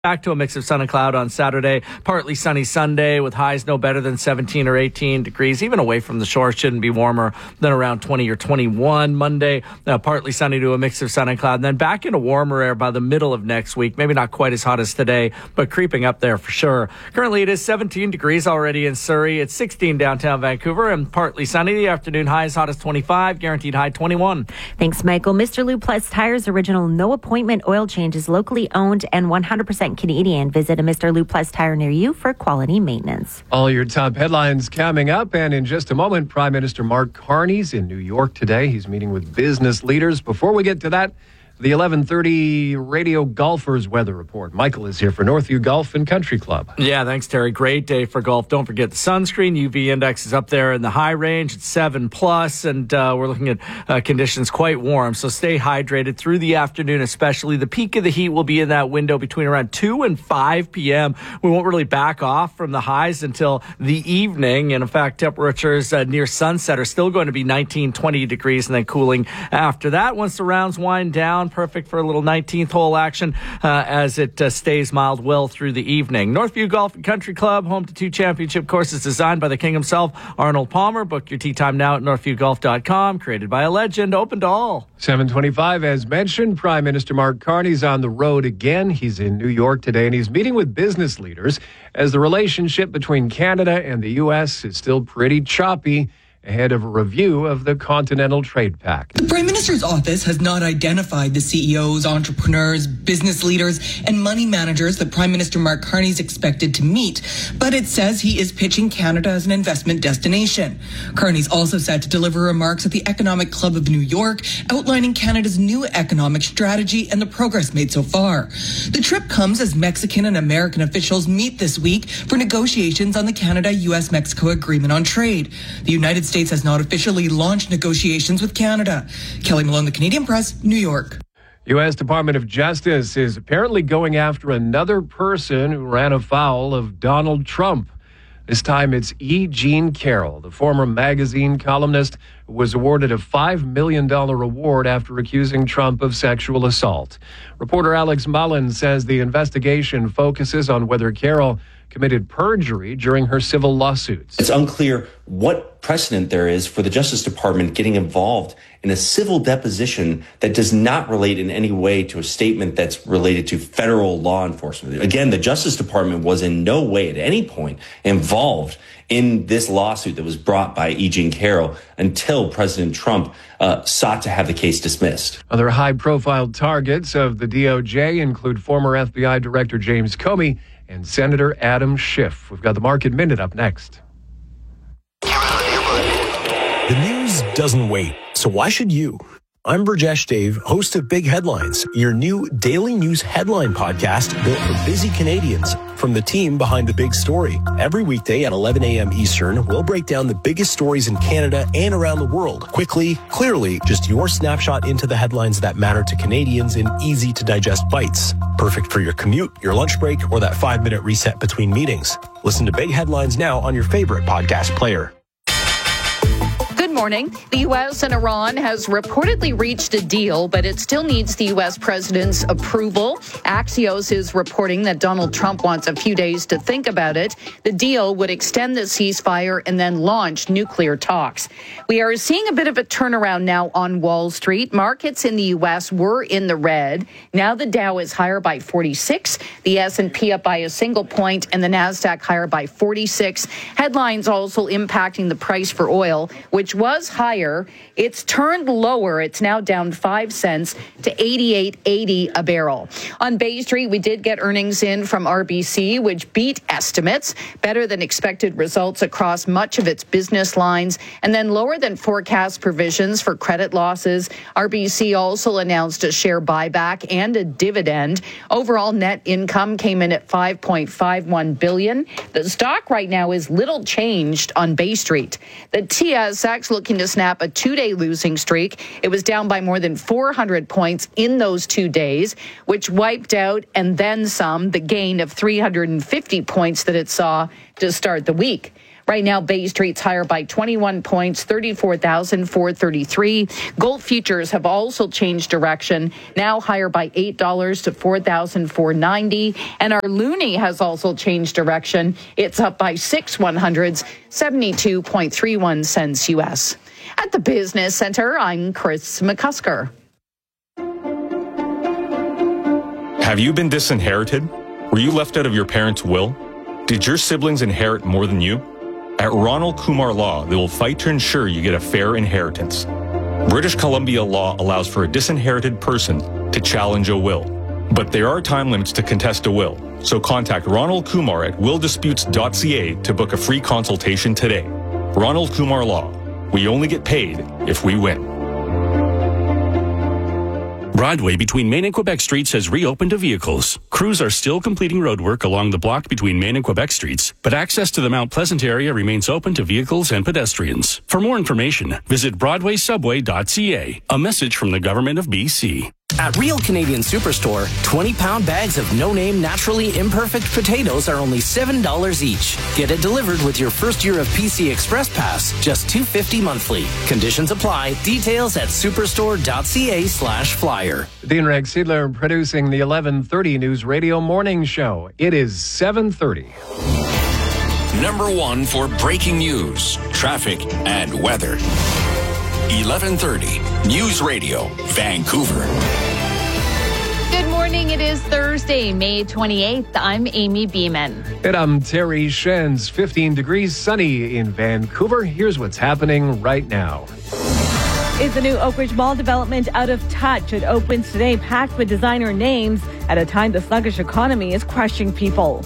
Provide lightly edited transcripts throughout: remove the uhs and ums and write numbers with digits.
Back to a mix of sun and cloud on Saturday. Partly sunny Sunday with highs no better than 17 or 18 degrees. Even away from the shore, shouldn't be warmer than around 20 or 21. Monday, partly sunny to a mix of sun and cloud. And then back into warmer air by the middle of next week. Maybe not quite as hot as today, but creeping up there for sure. Currently, it is 17 degrees already in Surrey. It's 16 downtown Vancouver and partly sunny. The afternoon high as hot as 25, guaranteed high 21. Thanks, Michael. Mr. Lube Plus Tires original no appointment oil change is locally owned and 100% Canadian. Visit a Mr. Lube Plus tire near you for quality maintenance. All your top headlines coming up, and in just a moment, Prime Minister Mark Carney's in New York today. He's meeting with business leaders. Before we get to that, the 11:30 Radio Golfers Weather Report. Michael is here for Northview Golf and Country Club. Yeah, thanks, Terry. Great day for golf. Don't forget the sunscreen. UV index is up there in the high range. It's 7+, and we're looking at conditions quite warm. So stay hydrated through the afternoon, especially. The peak of the heat will be in that window between around 2 and 5 p.m. We won't really back off from the highs until the evening. And in fact, temperatures near sunset are still going to be 19, 20 degrees and then cooling after that. Once the rounds wind down, perfect for a little 19th hole action as it stays mild well through the evening. Northview Golf and Country Club, home to 2 championship courses designed by the king himself, Arnold Palmer. Book your tee time now at northviewgolf.com. Created by a legend, open to all. 7:25, as mentioned, Prime Minister Mark Carney's on the road again. He's in New York today, and he's meeting with business leaders as the relationship between Canada and the U.S. is still pretty choppy ahead of a review of the Continental Trade Pact. The Prime Minister's office has not identified the CEOs, entrepreneurs, business leaders, and money managers that Prime Minister Mark Carney is expected to meet, but it says he is pitching Canada as an investment destination. Carney's also set to deliver remarks at the Economic Club of New York, outlining Canada's new economic strategy and the progress made so far. The trip comes as Mexican and American officials meet this week for negotiations on the Canada-U.S.-Mexico Agreement on Trade. The United States has not officially launched negotiations with Canada. Kelly Malone, The Canadian Press, New York. U.S. Department of Justice is apparently going after another person who ran afoul of Donald Trump. This time it's E. Jean Carroll, the former magazine columnist who was awarded a $5 million reward after accusing Trump of sexual assault. Reporter Alex Mullins says the investigation focuses on whether Carroll committed perjury during her civil lawsuits. It's unclear what precedent there is for the Justice Department getting involved in a civil deposition that does not relate in any way to a statement that's related to federal law enforcement. Again, the Justice Department was in no way at any point involved in this lawsuit that was brought by E. Jean Carroll until President Trump sought to have the case dismissed. Other high-profile targets of the DOJ include former FBI Director James Comey and Senator Adam Schiff. We've got the Market Minute up next. The news doesn't wait, so why should you? I'm Burjesh Dave, host of Big Headlines, your new daily news headline podcast built for busy Canadians from the team behind the big story. Every weekday at 11 a.m. Eastern, we'll break down the biggest stories in Canada and around the world. Quickly, clearly, just your snapshot into the headlines that matter to Canadians in easy-to-digest bites. Perfect for your commute, your lunch break, or that 5-minute reset between meetings. Listen to Big Headlines now on your favorite podcast player. Good morning. The U.S. and Iran has reportedly reached a deal, but it still needs the U.S. president's approval. Axios is reporting that Donald Trump wants a few days to think about it. The deal would extend the ceasefire and then launch nuclear talks. We are seeing a bit of a turnaround now on Wall Street. Markets in the U.S. were in the red. Now the Dow is higher by 46, the S&P up by a single point, and the NASDAQ higher by 46. Headlines also impacting the price for oil, which was higher. It's turned lower. It's now down 5 cents to $88.80 a barrel. On Bay Street, we did get earnings in from RBC, which beat estimates, better than expected results across much of its business lines, and then lower than forecast provisions for credit losses. RBC also announced a share buyback and a dividend. Overall net income came in at $5.51 billion. The stock right now is little changed on Bay Street. The TSX looking to snap a 2-day losing streak. It was down by more than 400 points in those 2 days, which wiped out and then some the gain of 350 points that it saw to start the week. Right now, Bay Street's higher by 21 points, 34,433. Gold futures have also changed direction, now higher by $8 to 4,490. And our loonie has also changed direction. It's up by 6/100ths, 72.31 cents U.S. At the Business Center, I'm Chris McCusker. Have you been disinherited? Were you left out of your parents' will? Did your siblings inherit more than you? At Ronald Kumar Law, they will fight to ensure you get a fair inheritance. British Columbia law allows for a disinherited person to challenge a will. But there are time limits to contest a will, so contact Ronald Kumar at willdisputes.ca to book a free consultation today. Ronald Kumar Law. We only get paid if we win. Broadway between Main and Quebec Streets has reopened to vehicles. Crews are still completing roadwork along the block between Main and Quebec Streets, but access to the Mount Pleasant area remains open to vehicles and pedestrians. For more information, visit broadwaysubway.ca. A message from the Government of BC. At Real Canadian Superstore, 20-pound bags of no-name, naturally imperfect potatoes are only $7 each. Get it delivered with your first year of PC Express Pass, just $2.50 monthly. Conditions apply. Details at superstore.ca/flyer. Dean Reg Seidler producing the 11:30 News Radio Morning Show. It is 7:30. Number one for breaking news, traffic, and weather. 11:30 News Radio, Vancouver. Good morning. It is Thursday, May 28th. I'm Amy Beeman. And I'm Terry Shenz. 15 degrees sunny in Vancouver. Here's what's happening right now. Is the new Oakridge Mall development out of touch? It opens today, packed with designer names at a time the sluggish economy is crushing people.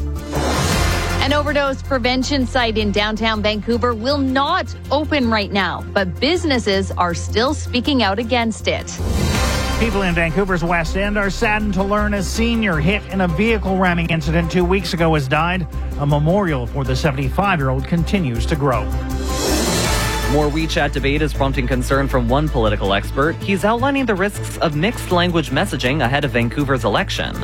An overdose prevention site in downtown Vancouver will not open right now, but businesses are still speaking out against it. People in Vancouver's West End are saddened to learn a senior hit in a vehicle ramming incident 2 weeks ago has died. A memorial for the 75-year-old continues to grow. More WeChat debate is prompting concern from one political expert. He's outlining the risks of mixed language messaging ahead of Vancouver's election.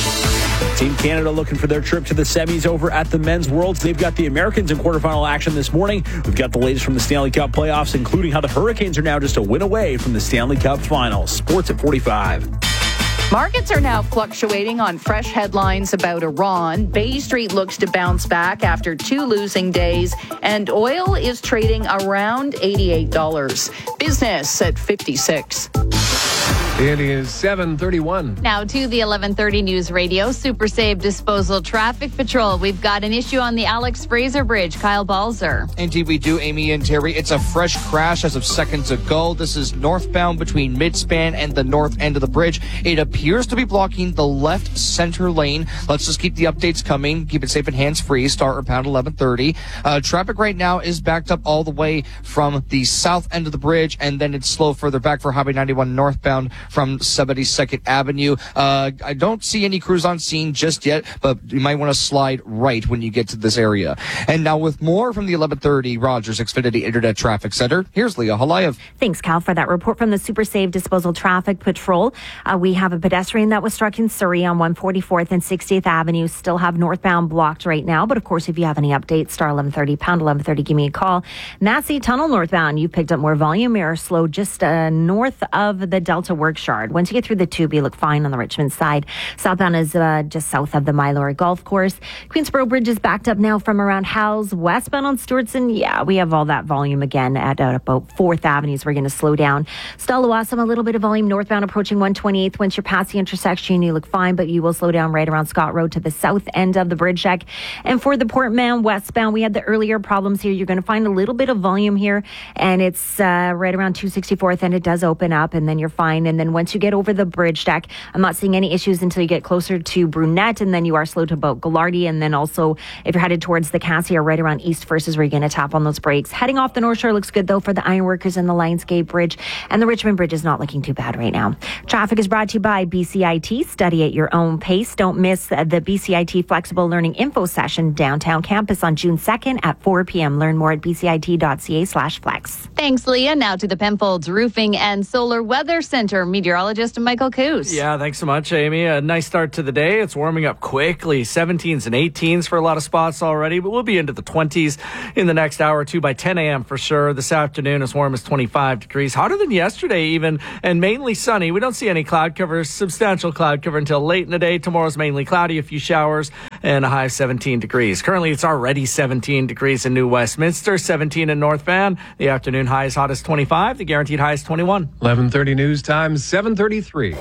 Team Canada looking for their trip to the semis over at the Men's Worlds. They've got the Americans in quarterfinal action this morning. We've got the latest from the Stanley Cup playoffs, including how the Hurricanes are now just a win away from the Stanley Cup finals. Sports at 45. Markets are now fluctuating on fresh headlines about Iran. Bay Street looks to bounce back after 2 losing days, and oil is trading around $88. Business at 56. It is 7:31. Now to the 11:30 News Radio Super Save Disposal Traffic Patrol. We've got an issue on the Alex Fraser Bridge. Kyle Balzer. Indeed we do, Amy and Terry. It's a fresh crash as of seconds ago. This is northbound between Midspan and the north end of the bridge. It appears to be blocking the left center lane. Let's just keep the updates coming. Keep it safe and hands-free. Start around 11:30. Traffic right now is backed up all the way from the south end of the bridge, and then it's slow further back for Highway 91 northbound from 72nd Avenue. I don't see any crews on scene just yet, but you might want to slide right when you get to this area. And now with more from the 11:30 Rogers Xfinity Internet Traffic Center, here's Leah Halayev. Thanks, Cal, for that report from the Super Save Disposal Traffic Patrol. We have a pedestrian that was struck in Surrey on 144th and 60th Avenue. Still have northbound blocked right now, but of course, if you have any updates, star 1130, pound 1130, give me a call. Massey Tunnel northbound, you picked up more volume. You're slow just north of the Delta Works Yard. Once you get through the tube, you look fine on the Richmond side. Southbound is just south of the Mylor Golf Course. Queensboro Bridge is backed up now from around Howes. Westbound on Stewartson, yeah, we have all that volume again at about 4th Avenue. So we're going to slow down. Stallawasam, a little bit of volume northbound approaching 128th. Once you're past the intersection, you look fine, but you will slow down right around Scott Road to the south end of the bridge deck. And for the Port Mann westbound, we had the earlier problems here. You're going to find a little bit of volume here, and it's right around 264th, and it does open up, and then you're fine. And then once you get over the bridge deck, I'm not seeing any issues until you get closer to Brunette, and then you are slow to about Gallardi. And then also, if you're headed towards the Cassie or right around East First is where you're going to tap on those brakes. Heading off the North Shore looks good, though, for the Ironworkers and the Lionsgate Bridge. And the Richmond Bridge is not looking too bad right now. Traffic is brought to you by BCIT. Study at your own pace. Don't miss the BCIT Flexible Learning Info Session downtown campus on June 2nd at 4 p.m. Learn more at bcit.ca/flex. Thanks, Leah. Now to the Penfolds Roofing and Solar Weather Center. meteorologist Michael Coos. Yeah, thanks so much, Amy. A nice start to the day. It's warming up quickly. 17s and 18s for a lot of spots already, but we'll be into the 20s in the next hour or two by 10 a.m. for sure. This afternoon, as warm as 25 degrees. Hotter than yesterday even, and mainly sunny. We don't see any cloud cover, substantial cloud cover until late in the day. Tomorrow's mainly cloudy, a few showers, and a high of 17 degrees. Currently, it's already 17 degrees in New Westminster, 17 in North Van. The afternoon high is hot as 25. The guaranteed high is 21. 11:30 news time, 7:33.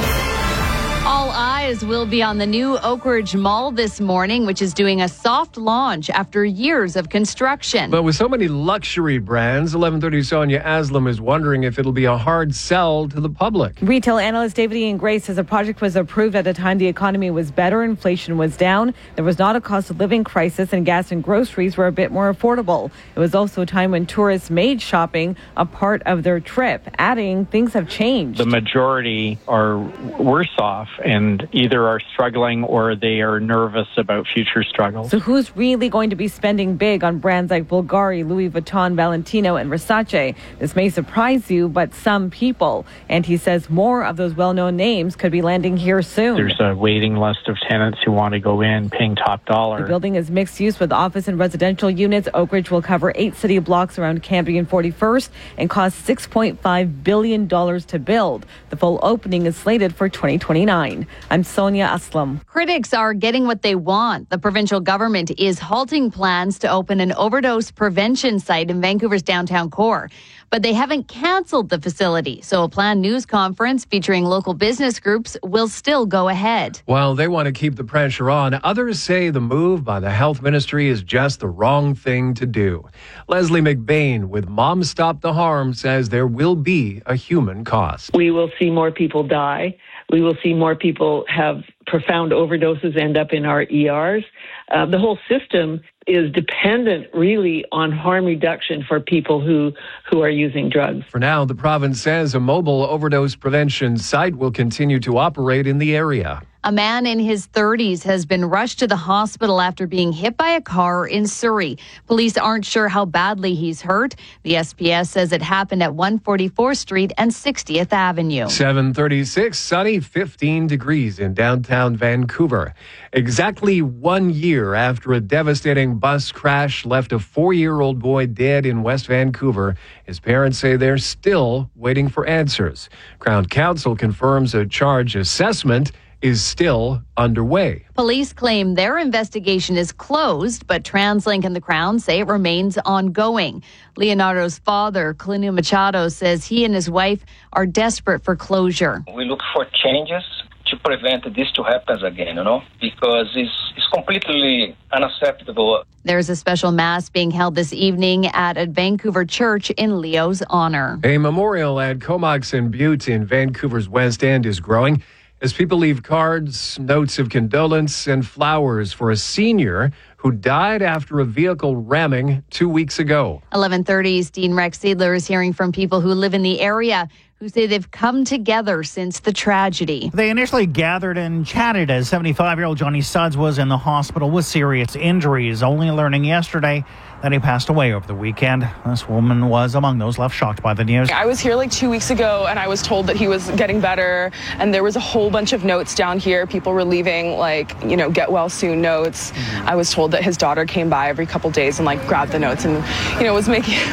All eyes will be on the new Oakridge Mall this morning, which is doing a soft launch after years of construction. But with so many luxury brands, 11:30 Sonia Aslam is wondering if it'll be a hard sell to the public. Retail analyst David Ian Gray says the project was approved at a time the economy was better, inflation was down, there was not a cost of living crisis, and gas and groceries were a bit more affordable. It was also a time when tourists made shopping a part of their trip, adding things have changed. The majority are worse off and either are struggling or they are nervous about future struggles. So who's really going to be spending big on brands like Bulgari, Louis Vuitton, Valentino, and Versace? This may surprise you, but some people. And he says more of those well-known names could be landing here soon. There's a waiting list of tenants who want to go in paying top dollar. The building is mixed use with office and residential units. Oakridge will cover 8 city blocks around Cambie and 41st and cost $6.5 billion to build. The full opening is slated for 2029. I'm Sonia Aslam. Critics are getting what they want. The provincial government is halting plans to open an overdose prevention site in Vancouver's downtown core. But they haven't canceled the facility, so a planned news conference featuring local business groups will still go ahead. While they want to keep the pressure on, others say the move by the health ministry is just the wrong thing to do. Leslie McBain with Moms Stop the Harm says there will be a human cost. We will see more people die. We will see more people have profound overdoses end up in our ERs. The whole system is dependent really on harm reduction for people who are using drugs. For now, the province says a mobile overdose prevention site will continue to operate in the area. A man in his 30s has been rushed to the hospital after being hit by a car in Surrey. Police aren't sure how badly he's hurt. The SPS says it happened at 144th Street and 60th Avenue. 7:36, sunny, 15 degrees in downtown Vancouver. Exactly 1 year after a devastating bus crash left a 4-year-old boy dead in West Vancouver, his parents say they're still waiting for answers. Crown Counsel confirms a charge assessment is still underway. Police claim their investigation is closed, but TransLink and the Crown say it remains ongoing. Leonardo's father, Clinu Machado, says he and his wife are desperate for closure. We look for changes to prevent this to happen again, because it's completely unacceptable. There's a special mass being held this evening at a Vancouver church in Leo's honor. A memorial at Comox and Butte in Vancouver's West End is growing as people leave cards, notes of condolence, and flowers for a senior who died after a vehicle ramming 2 weeks ago. 11:30's Dean Rex Seidler is hearing from people who live in the area who say they've come together since the tragedy. They initially gathered and chatted as 75-year-old Johnny Suds was in the hospital with serious injuries, only learning yesterday that he passed away over the weekend. This woman was among those left shocked by the news. I was here like 2 weeks ago and I was told that he was getting better, and there was a whole bunch of notes down here. People were leaving get well soon notes. I was told that his daughter came by every couple days and grabbed the notes and was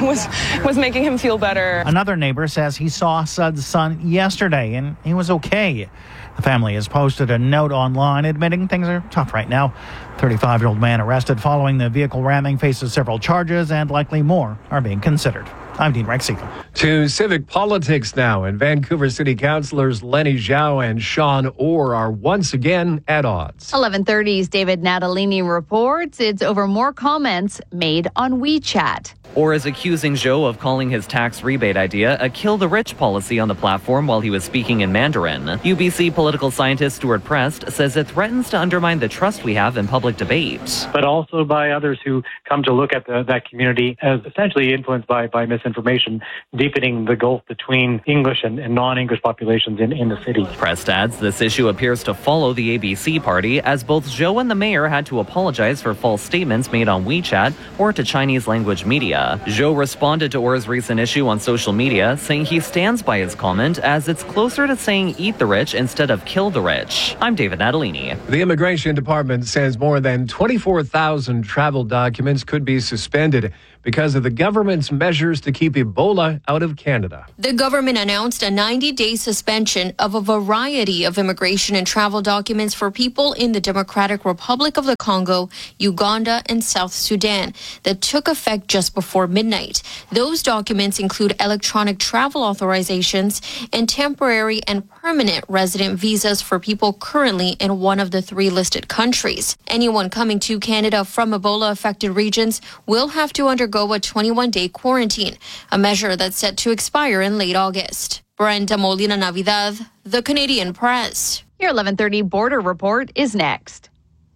making him feel better. Another neighbor says he saw Sud's son yesterday and he was okay. The family has posted a note online admitting things are tough right now. 35-year-old man arrested following the vehicle ramming faces several charges, and likely more are being considered. I'm Dean Rex Seidler. To civic politics now, and Vancouver City Councillors Lenny Zhao and Sean Orr are once again at odds. 11:30's David Natalini reports it's over more comments made on WeChat. Orr is accusing Zhou of calling his tax rebate idea a kill-the-rich policy on the platform while he was speaking in Mandarin. UBC political scientist Stuart Prest says it threatens to undermine the trust we have in public debate. But also by others who come to look at that community as essentially influenced by misinformation, deepening the gulf between English and non-English populations in the city. Prest adds this issue appears to follow the ABC party, as both Zhou and the mayor had to apologize for false statements made on WeChat or to Chinese language media. Canada. Zhou responded to Orr's recent issue on social media, saying he stands by his comment as it's closer to saying eat the rich instead of kill the rich. I'm David Natalini. The Immigration Department says more than 24,000 travel documents could be suspended because of the government's measures to keep Ebola out of Canada. The government announced a 90-day suspension of a variety of immigration and travel documents for people in the Democratic Republic of the Congo, Uganda, and South Sudan that took effect just before midnight. Those documents include electronic travel authorizations and temporary and permanent resident visas for people currently in one of the 3 listed countries. Anyone coming to Canada from Ebola-affected regions will have to undergo a 21-day quarantine, a measure that's set to expire in late August. Brenda Molina Navidad, The Canadian Press. Your 11:30 border report is next.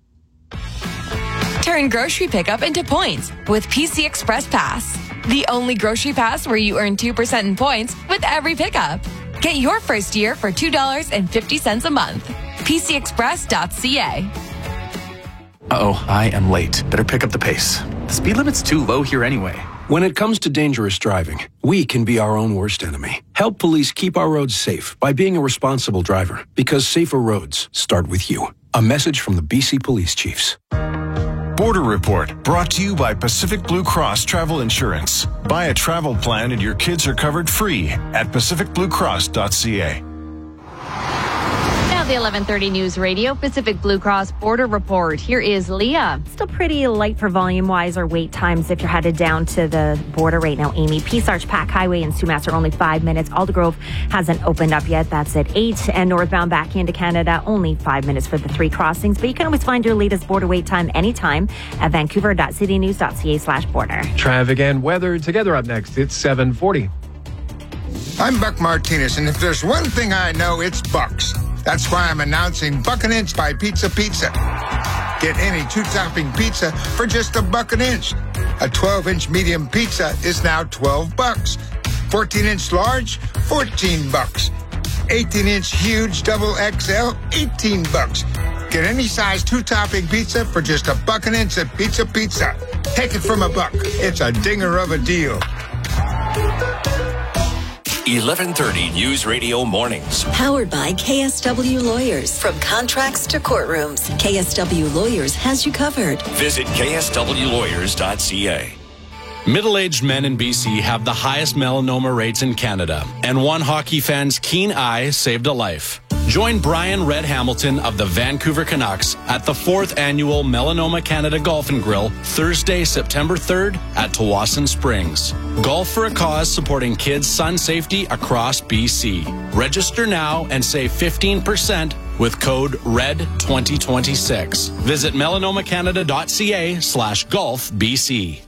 Turn grocery pickup into points with PC Express Pass. The only grocery pass where you earn 2% in points with every pickup. Get your first year for $2.50 a month. PCExpress.ca. Uh-oh, I am late. Better pick up the pace. The speed limit's too low here anyway. When it comes to dangerous driving, we can be our own worst enemy. Help police keep our roads safe by being a responsible driver, because safer roads start with you. A message from the BC Police Chiefs. Border Report, brought to you by Pacific Blue Cross Travel Insurance. Buy a travel plan and your kids are covered free at pacificbluecross.ca. Now the 11:30 News Radio Pacific Blue Cross Border Report. Here is Leah. Still pretty light for volume-wise or wait times if you're headed down to the border right now, Amy. Peace Arch, Pack Highway in Sumas are only 5 minutes. Aldergrove hasn't opened up yet. That's at 8. And northbound back into Canada, only 5 minutes for the 3 crossings. But you can always find your latest border wait time anytime at vancouver.citynews.ca/border. Traffic and weather together up next. It's 7:40. I'm Buck Martinez, and if there's one thing I know, it's Bucks. That's why I'm announcing Buck an Inch by Pizza Pizza. Get any 2-topping pizza for just $1 an inch. A 12-inch medium pizza is now $12. 14-inch large, $14. 18-inch huge double XL, $18. Get any size 2-topping pizza for just $1 an inch at Pizza Pizza. Take it from a buck. It's a dinger of a deal. 11:30 News Radio Mornings. Powered by KSW Lawyers. From contracts to courtrooms, KSW Lawyers has you covered. Visit kswlawyers.ca. Middle-aged men in BC have the highest melanoma rates in Canada, and one hockey fan's keen eye saved a life. Join Brian Red Hamilton of the Vancouver Canucks at the 4th Annual Melanoma Canada Golf and Grill, Thursday, September 3rd at Tawasin Springs. Golf for a cause supporting kids' sun safety across BC. Register now and save 15% with code RED2026. Visit melanomacanada.ca/golfbc.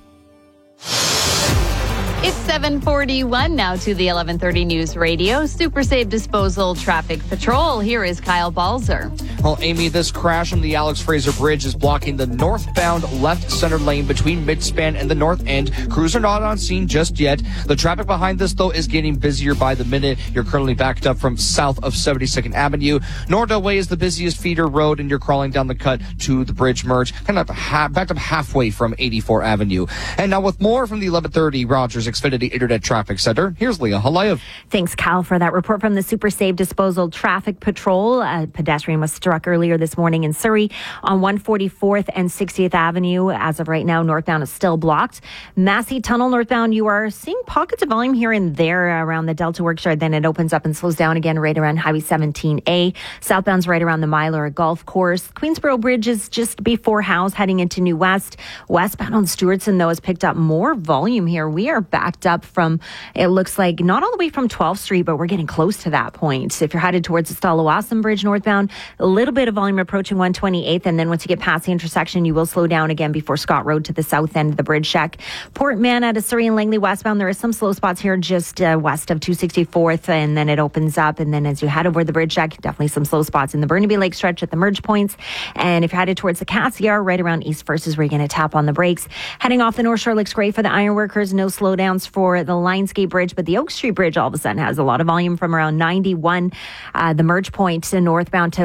It's 7:41 now to the 11:30 News Radio Super Safe Disposal Traffic Patrol. Here is Kyle Balzer. Well, Amy, this crash from the Alex Fraser Bridge is blocking the northbound left center lane between Midspan and the north end. Crews are not on scene just yet. The traffic behind this, though, is getting busier by the minute. You're currently backed up from south of 72nd Avenue. Nordell Way is the busiest feeder road, and you're crawling down the cut to the bridge merge, kind of backed up halfway from 84 Avenue. And now with more from the 11:30 Rogers Xfinity Internet Traffic Center, here's Leah Halayev. Thanks, Cal, for that report from the Super Safe Disposal Traffic Patrol. A pedestrian was struck earlier this morning in Surrey on 144th and 60th Avenue. As of right now, northbound is still blocked. Massey Tunnel northbound, you are seeing pockets of volume here and there around the Delta Workshire. Then it opens up and slows down again right around Highway 17A. Southbound's right around the Myler Golf Course. Queensboro Bridge is just before Howes heading into New West. Westbound on Stewartson, though, has picked up more volume here. We are backed up from, it looks like, not all the way from 12th Street, but we're getting close to that point. If you're headed towards the Stalawasan Bridge northbound, a little bit of volume approaching 128th, and then once you get past the intersection, you will slow down again before Scott Road to the south end of the bridge check. Port Mann to Surrey and Langley westbound, there is some slow spots here just west of 264th, and then it opens up, and then as you head over the bridge check, definitely some slow spots in the Burnaby Lake stretch at the merge points. And if you're headed towards the Cassiar, right around East First is where you're going to tap on the brakes. Heading off the North Shore looks great for the ironworkers. No slowdowns for the Lionsgate Bridge, but the Oak Street Bridge all of a sudden has a lot of volume from around 91, the merge point to northbound to about mid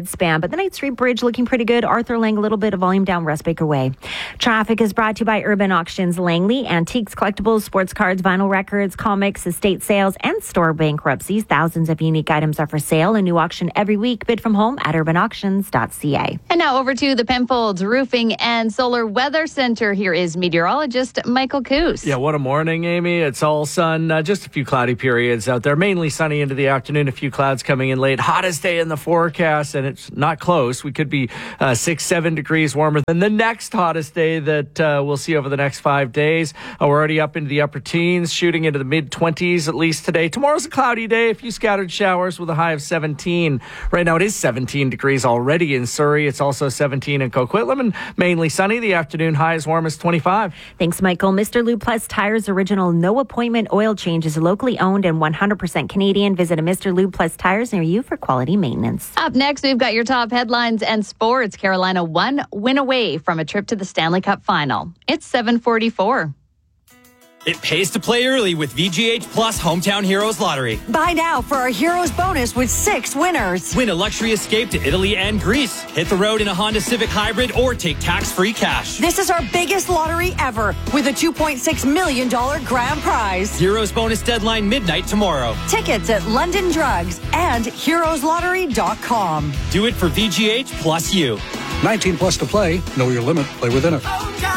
mid-span, but the Knight Street Bridge looking pretty good. Arthur Lang, a little bit of volume down West Baker Way. Traffic is brought to you by Urban Auctions Langley. Antiques, collectibles, sports cards, vinyl records, comics, estate sales, and store bankruptcies. Thousands of unique items are for sale. A new auction every week. Bid from home at urbanauctions.ca. And now over to the Penfolds Roofing and Solar Weather Center. Here is meteorologist Michael Coos. Yeah, what a morning, Amy. It's all sun, just a few cloudy periods out there. Mainly sunny into the afternoon, a few clouds coming in late. Hottest day in the forecast, and it's not close. We could be 6-7 degrees warmer than the next hottest day that we'll see over the next 5 days. We're already up into the upper teens, shooting into the mid-20s at least today. Tomorrow's a cloudy day, a few scattered showers with a high of 17. Right now it is 17 degrees already in Surrey. It's also 17 in Coquitlam, and mainly sunny. The afternoon high as warm as 25. Thanks, Michael. Mr. Lube Plus Tires original no-appointment oil change is locally owned and 100% Canadian. Visit a Mr. Lube Plus Tires near you for quality maintenance. Up next, we've got your top headlines and sports. Carolina 1 win away from a trip to the Stanley Cup final. It's 7:44. It pays to play early with VGH Plus Hometown Heroes Lottery. Buy now for our Heroes bonus with 6 winners. Win a luxury escape to Italy and Greece. Hit the road in a Honda Civic Hybrid or take tax-free cash. This is our biggest lottery ever with a $2.6 million grand prize. Heroes bonus deadline midnight tomorrow. Tickets at London Drugs and heroeslottery.com. Do it for VGH plus you. 19 plus to play. Know your limit. Play within it.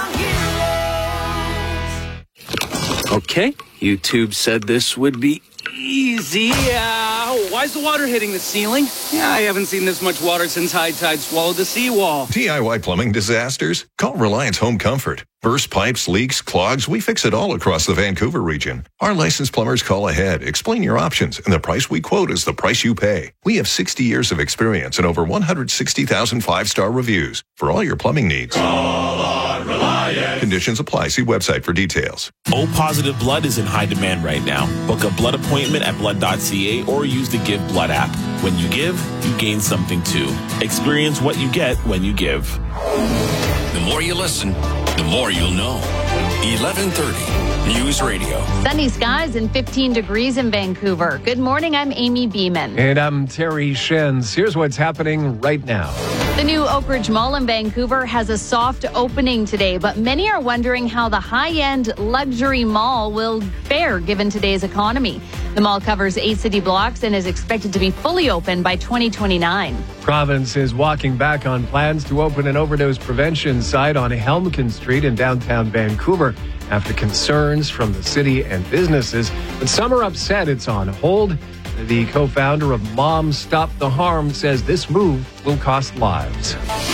Okay, YouTube said this would be easy. Why's the water hitting the ceiling? Yeah, I haven't seen this much water since high tide swallowed the seawall. DIY plumbing disasters? Call Reliance Home Comfort. Burst pipes, leaks, clogs, we fix it all across the Vancouver region. Our licensed plumbers call ahead, explain your options, and the price we quote is the price you pay. We have 60 years of experience and over 160,000 5-star reviews. For all your plumbing needs. Call on Reliance. Conditions apply. See website for details. O-positive blood is in high demand right now. Book a blood appointment at blood.ca or use the Give Blood app. When you give, you gain something too. Experience what you get when you give. The more you listen, the more you'll know. 1130 News Radio. Sunny skies and 15 degrees in Vancouver. Good morning, I'm Amy Beeman. And I'm Terry Shens. Here's what's happening right now. The new Oak Ridge Mall in Vancouver has a soft opening today, but many are wondering how the high-end luxury mall will fare given today's economy. The mall covers 8 city blocks and is expected to be fully open by 2029. Province is walking back on plans to open an overdose prevention site on Helmkin Street in downtown Vancouver after concerns from the city and businesses. But some are upset it's on hold. The co-founder of Mom Stop the Harm says this move will cost lives.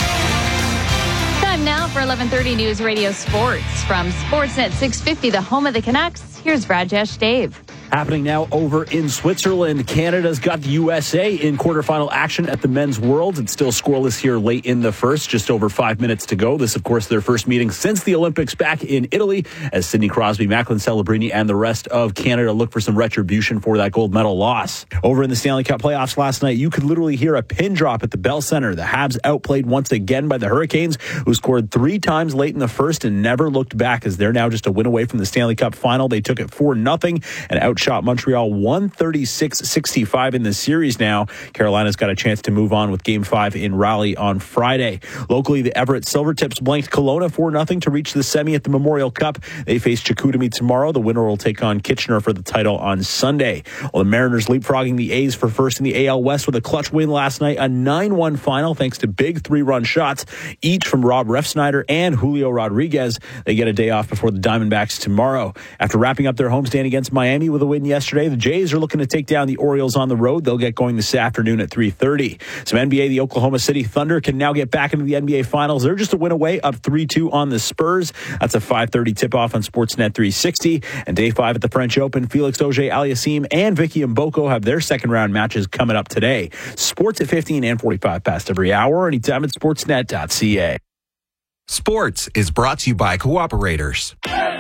Time now for 1130 News Radio Sports. From Sportsnet 650, the home of the Canucks, here's Rajesh Dave. Happening now over in Switzerland. Canada's got the USA in quarterfinal action at the Men's Worlds. It's still scoreless here late in the first, just over 5 minutes to go. This, of course, their first meeting since the Olympics back in Italy, as Sidney Crosby, Macklin Celebrini, and the rest of Canada look for some retribution for that gold medal loss. Over in the Stanley Cup playoffs last night, you could literally hear a pin drop at the Bell Center. The Habs outplayed once again by the Hurricanes, who scored 3 times late in the first and never looked back, as they're now just a win away from the Stanley Cup final. They took it 4-0 and outshot Montreal 136-65 in the series now. Carolina's got a chance to move on with Game 5 in Raleigh on Friday. Locally, the Everett Silvertips blanked Kelowna 4-0 to reach the semi at the Memorial Cup. They face Chicoutimi tomorrow. The winner will take on Kitchener for the title on Sunday. Well, the Mariners leapfrogging the A's for first in the AL West with a clutch win last night, a 9-1 final thanks to big 3-run shots, each from Rob Refsnyder and Julio Rodriguez. They get a day off before the Diamondbacks tomorrow. After wrapping up their homestand against Miami with a win yesterday, the Jays are looking to take down the Orioles on the road. They'll get going this afternoon at 3:30. Some NBA, the Oklahoma City Thunder can now get back into the NBA Finals. They're just a win away, up 3-2 on the Spurs. That's a 5:30 tip-off on Sportsnet 360. And day 5 at the French Open, Felix Auger-Aliassime and Vicky Mboko have their second-round matches coming up today. Sports at 15 and 45 past every hour, anytime at sportsnet.ca. Sports is brought to you by Cooperators.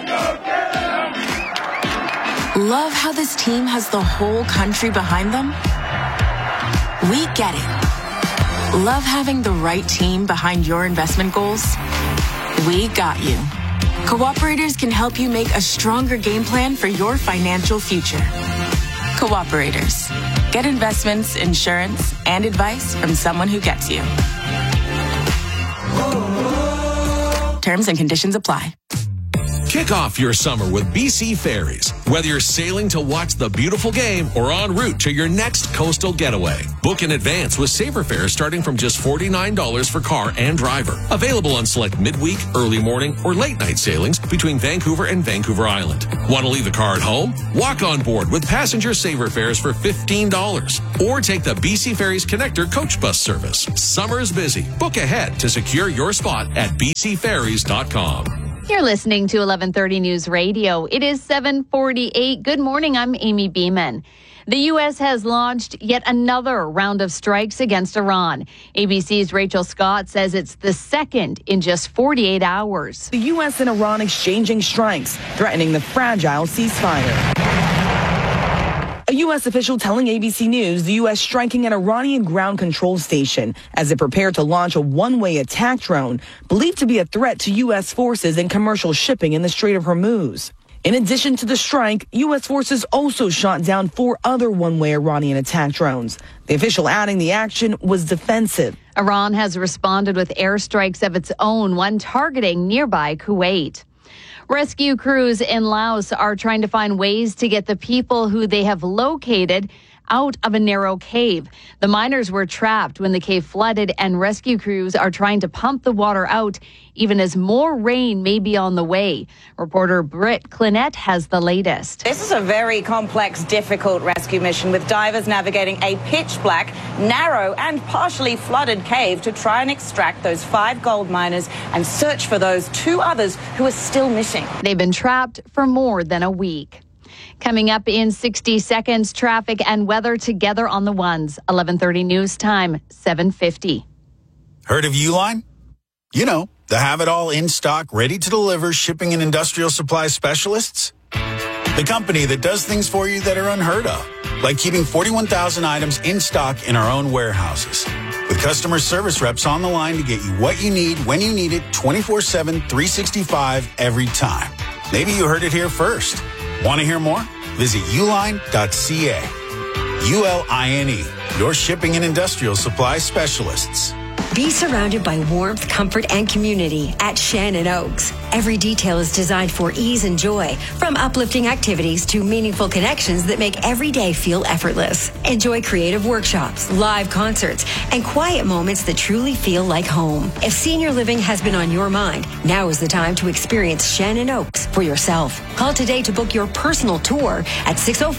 Love how this team has the whole country behind them? We get it. Love having the right team behind your investment goals? We got you. Cooperators can help you make a stronger game plan for your financial future. Cooperators. Get investments, insurance, and advice from someone who gets you. Terms and conditions apply. Kick off your summer with BC Ferries. Whether you're sailing to watch the beautiful game or en route to your next coastal getaway. Book in advance with Saver fares starting from just $49 for car and driver. Available on select midweek, early morning, or late night sailings between Vancouver and Vancouver Island. Want to leave the car at home? Walk on board with passenger Saver fares for $15. Or take the BC Ferries Connector coach bus service. Summer is busy. Book ahead to secure your spot at bcferries.com. You're listening to 1130 News Radio. It is 7:48. Good morning. I'm Amy Beeman. The U.S. has launched yet another round of strikes against Iran. ABC's Rachel Scott says it's the second in just 48 hours. The U.S. and Iran exchanging strikes, threatening the fragile ceasefire. A U.S. official telling ABC News the U.S. striking an Iranian ground control station as it prepared to launch a one-way attack drone believed to be a threat to U.S. forces and commercial shipping in the Strait of Hormuz. In addition to the strike, U.S. forces also shot down 4 other one-way Iranian attack drones. The official adding the action was defensive. Iran has responded with airstrikes of its own, one targeting nearby Kuwait. Rescue crews in Laos are trying to find ways to get the people who they have located out of a narrow cave. The miners were trapped when the cave flooded, and rescue crews are trying to pump the water out, even as more rain may be on the way. Reporter Britt Clinette has the latest. This is a very complex, difficult rescue mission, with divers navigating a pitch-black, narrow and partially flooded cave to try and extract those 5 gold miners and search for those 2 others who are still missing. They've been trapped for more than a week. Coming up in 60 seconds, traffic and weather together on the ones. 11:30 news time, 7:50. Heard of Uline? You know, the have-it-all in stock, ready to deliver shipping and industrial supply specialists. The company that does things for you that are unheard of, like keeping 41,000 items in stock in our own warehouses. With customer service reps on the line to get you what you need, when you need it, 24/7, 365, every time. Maybe you heard it here first. Want to hear more? Visit uline.ca. ULINE, your shipping and industrial supply specialists. Be surrounded by warmth, comfort, and community at Shannon Oaks. Every detail is designed for ease and joy, from uplifting activities to meaningful connections that make every day feel effortless. Enjoy creative workshops, live concerts, and quiet moments that truly feel like home. If senior living has been on your mind, now is the time to experience Shannon Oaks for yourself. Call today to book your personal tour at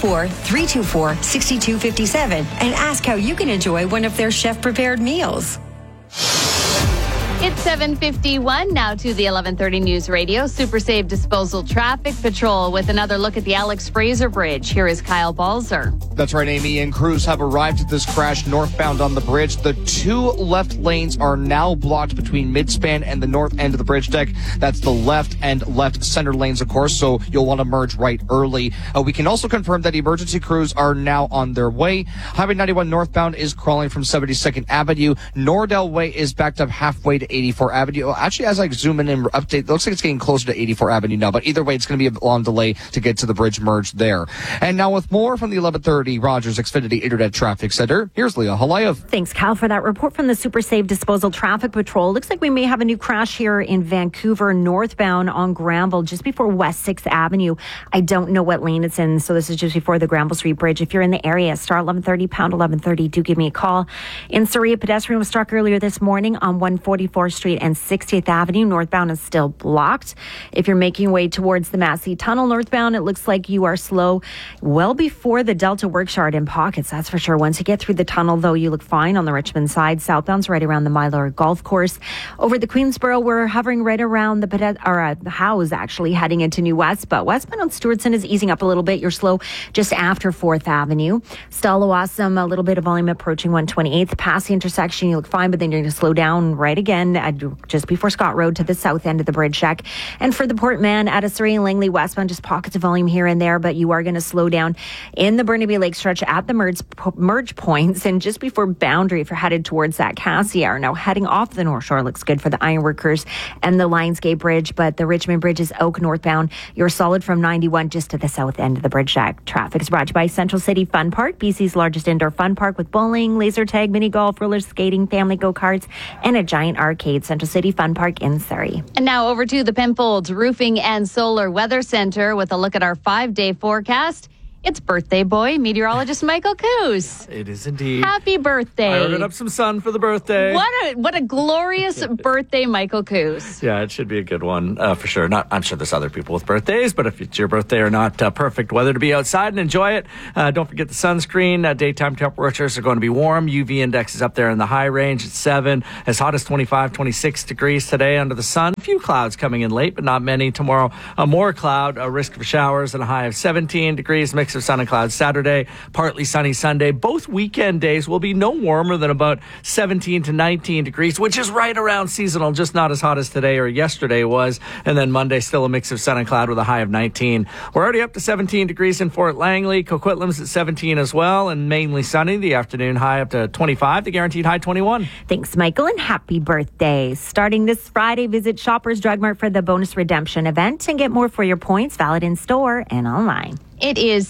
604-324-6257 and ask how you can enjoy one of their chef-prepared meals. It's 7:51 now to the 11:30 News Radio. Super Save Disposal Traffic Patrol with another look at the Alex Fraser Bridge. Here is Kyle Balzer. That's right, Amy, and crews have arrived at this crash northbound on the bridge. The 2 left lanes are now blocked between midspan and the north end of the bridge deck. That's the left and left center lanes, of course, so you'll want to merge right early. We can also confirm that emergency crews are now on their way. Highway 91 northbound is crawling from 72nd Avenue. Nordell Way is backed up halfway to 84 Avenue. Actually, as I zoom in and update, it looks like it's getting closer to 84 Avenue now, but either way, it's going to be a long delay to get to the bridge merge there. And now with more from the 1130 Rogers Xfinity Internet Traffic Center, here's Leah Halayev. Thanks, Cal, for that report from the Super Save Disposal Traffic Patrol. Looks like we may have a new crash here in Vancouver, northbound on Granville, just before West 6th Avenue. I don't know what lane it's in, so this is just before the Granville Street Bridge. If you're in the area, star 1130, pound 1130, do give me a call. In Surrey, a pedestrian was struck earlier this morning on 144th Street and 60th Avenue. Northbound is still blocked. If you're making your way towards the Massey Tunnel northbound, it looks like you are slow well before the Delta Workshard in pockets, that's for sure. Once you get through the tunnel, though, you look fine on the Richmond side. Southbound's right around the Mylor Golf Course. Over the Queensboro, we're hovering right around the Howes, actually, heading into New West. But westbound on Stewardson is easing up a little bit. You're slow just after 4th Avenue. Stallawasam, a little bit of volume approaching 128th. Past the intersection, you look fine, but then you're going to slow down right again Brampton, just before Scott Road to the south end of the bridge deck. And for the Port Mann at Surrey and Langley westbound, just pockets of volume here and there, but you are going to slow down in the Burnaby Lake stretch at the merge points and just before Boundary if you're headed towards that Cassiar. Now, heading off the North Shore looks good for the Ironworkers and the Lionsgate Bridge, but the Richmond Bridge is Oak northbound. You're solid from 91 just to the south end of the bridge deck. Traffic is brought to you by Central City Fun Park, BC's largest indoor fun park with bowling, laser tag, mini golf, roller skating, family go-karts, and a giant arcade. Central City Fun Park in Surrey. And now over to the Penfolds Roofing and Solar Weather Center with a look at our 5-day forecast. It's birthday boy, meteorologist Michael Coos. It is indeed. Happy birthday. I ordered up some sun for the birthday. What a glorious birthday, Michael Coos. Yeah, it should be a good one for sure. I'm sure there's other people with birthdays, but if it's your birthday or not, perfect weather to be outside and enjoy it. Don't forget the sunscreen. Daytime temperatures are going to be warm. UV index is up there in the high range at 7. As hot as 25, 26 degrees today under the sun. A few clouds coming in late, but not many. Tomorrow, more cloud, a risk of showers and a high of 17 degrees. Mix of sun and clouds Saturday, partly sunny Sunday. Both weekend days will be no warmer than about 17 to 19 degrees, which is right around seasonal, just not as hot as today or yesterday was. And then Monday, still a mix of sun and cloud with a high of 19. We're already up to 17 degrees in Fort Langley. Coquitlam's at 17 as well, and mainly sunny. The afternoon high up to 25, the guaranteed high 21. Thanks, Michael, and happy birthday. Starting this Friday, visit Shoppers Drug Mart for the bonus redemption event and get more for your points, valid in store and online. It is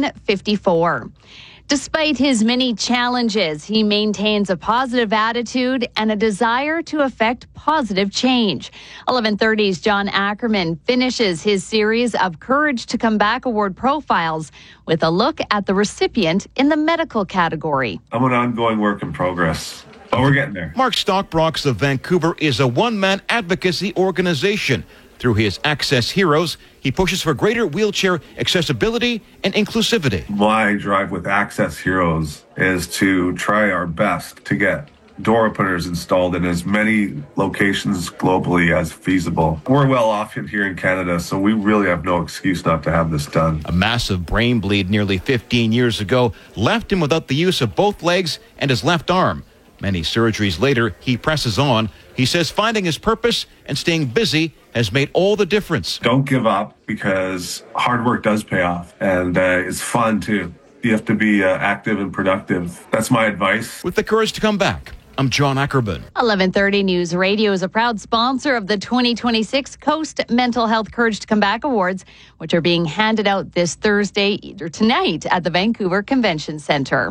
7:54. Despite his many challenges, he maintains a positive attitude and a desire to effect positive change. 11:30's John Ackerman finishes his series of Courage to Come Back Award profiles with a look at the recipient in the medical category. I'm an ongoing work in progress, but we're getting there. Mark Stockbrooks of Vancouver is a one-man advocacy organization. Through his Access Heroes, he pushes for greater wheelchair accessibility and inclusivity. My drive with Access Heroes is to try our best to get door openers installed in as many locations globally as feasible. We're well off here in Canada, so we really have no excuse not to have this done. A massive brain bleed nearly 15 years ago left him without the use of both legs and his left arm. Many surgeries later, he presses on. He says finding his purpose and staying busy has made all the difference. Don't give up, because hard work does pay off, and it's fun too. You have to be active and productive. That's my advice. With the courage to come back, I'm John Ackerman. 11:30 News Radio is a proud sponsor of the 2026 Coast Mental Health Courage to Come Back Awards, which are being handed out this Thursday or tonight at the Vancouver Convention Centre.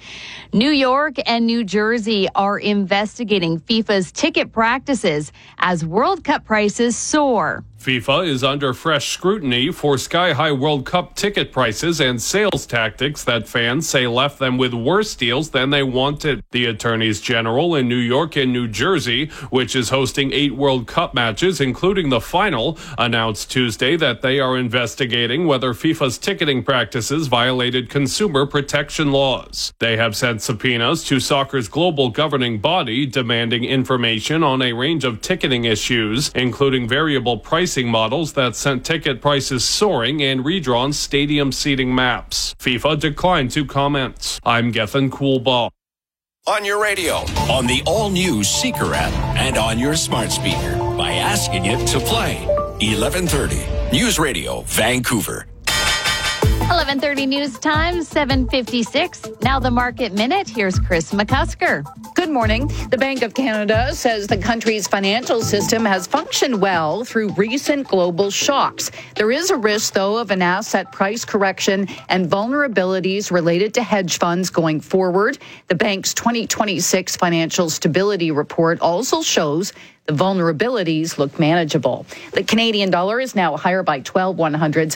New York and New Jersey are investigating FIFA's ticket practices as World Cup prices soar. FIFA is under fresh scrutiny for sky-high World Cup ticket prices and sales tactics that fans say left them with worse deals than they wanted. The attorneys general in New York and New Jersey, which is hosting 8 World Cup matches, including the final, announced Tuesday that they are investigating whether FIFA's ticketing practices violated consumer protection laws. They have sent subpoenas to soccer's global governing body demanding information on a range of ticketing issues, including variable pricing models that sent ticket prices soaring and redrawn stadium seating maps. FIFA declined to comment. I'm Gethin Coolbaugh. On your radio, on the all-new Seeker app, and on your smart speaker by asking it to play. 11:30 News Radio, Vancouver. 11:30 news time, 7:56. Now the market minute. Here's Chris McCusker. Good morning. The Bank of Canada says the country's financial system has functioned well through recent global shocks. There is a risk, though, of an asset price correction and vulnerabilities related to hedge funds going forward. The bank's 2026 financial stability report also shows the vulnerabilities look manageable. The Canadian dollar is now higher by 12/100ths,